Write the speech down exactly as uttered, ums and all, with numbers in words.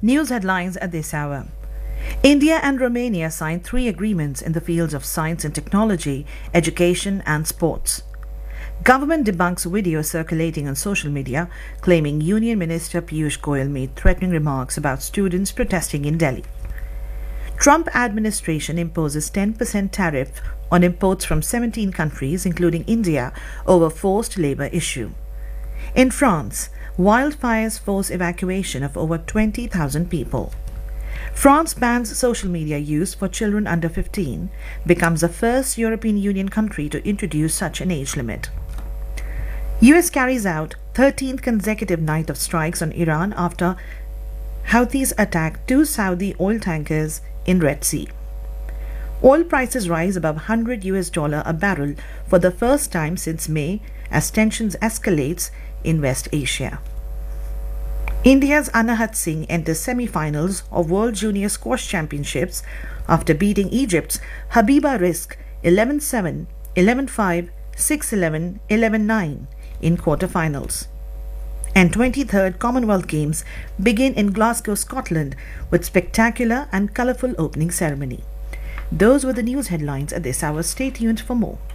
News headlines at this hour. India and Romania signed three agreements in the fields of science and technology, education and sports. Government debunks video circulating on social media claiming Union Minister Piyush Goyal made threatening remarks about students protesting in Delhi. Trump administration imposes ten percent tariff on imports from seventeen countries including India over forced labor issue. In France, wildfires force evacuation of over twenty thousand people. France bans social media use for children under fifteen, becomes the first European Union country to introduce such an age limit. U S carries out thirteenth consecutive night of strikes on Iran after Houthis attack two Saudi oil tankers in Red Sea. Oil prices rise above one hundred U S dollar a barrel for the first time since May as tensions escalates in West Asia. India's Anahat Singh enters semi-finals of World Junior Squash Championships after beating Egypt's Habiba Rizk eleven seven, eleven five, six eleven, eleven nine in quarter-finals. And twenty-third Commonwealth Games begin in Glasgow, Scotland with spectacular and colourful opening ceremony. Those were the news headlines at this hour. Stay tuned for more.